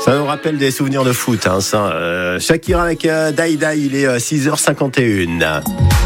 Ça nous rappelle des souvenirs de foot, hein, ça. Shakira avec Daïda, il est 6h51.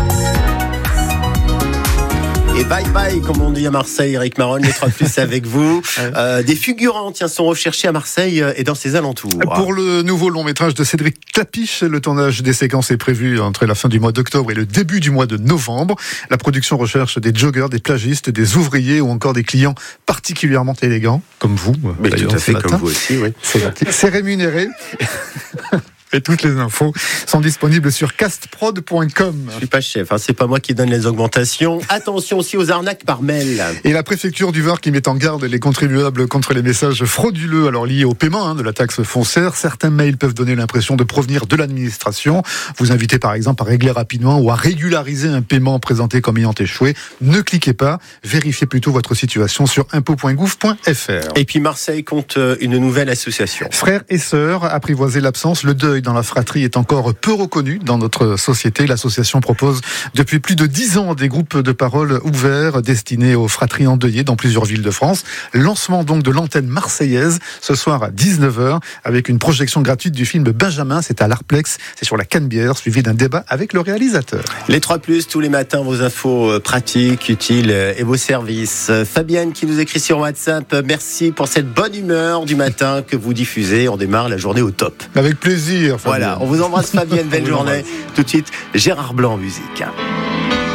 Et bye bye, comme on dit à Marseille, Eric Maron, les 3 plus avec vous. Des figurants, sont recherchés à Marseille et dans ses alentours. Pour le nouveau long métrage de Cédric Clapiche, le tournage des séquences est prévu entre la fin du mois d'octobre et le début du mois de novembre. La production recherche des joggers, des plagistes, des ouvriers ou encore des clients particulièrement élégants, comme vous. Mais tout à fait, comme vous aussi, oui. C'est rémunéré. Et toutes les infos sont disponibles sur castprod.com. Je suis pas chef, c'est pas moi qui donne les augmentations. Attention aussi aux arnaques par mail. Et la préfecture du Var qui met en garde les contribuables contre les messages frauduleux liés au paiement de la taxe foncière. Certains mails peuvent donner l'impression de provenir de l'administration. Vous invitez par exemple à régler rapidement ou à régulariser un paiement présenté comme ayant échoué. Ne cliquez pas, vérifiez plutôt votre situation sur impôts.gouv.fr. Et puis Marseille compte une nouvelle association. Frères et sœurs, apprivoiser l'absence, le deuil dans la fratrie est encore peu reconnu dans notre société. L'association propose depuis plus de 10 ans des groupes de parole ouverts destinés aux fratries endeuillées dans plusieurs villes de France. Lancement donc de l'antenne marseillaise ce soir à 19h avec une projection gratuite du film Benjamin. C'est à l'Arplex, c'est sur la Canebière, suivi d'un débat avec le réalisateur. Les 3 plus, tous les matins, vos infos pratiques, utiles et vos services. Fabienne qui nous écrit sur WhatsApp, merci pour cette bonne humeur du matin que vous diffusez. On démarre la journée au top. Avec plaisir. Voilà, on vous embrasse Fabienne, belle journée. Tout de suite, Gérard Blanc en musique.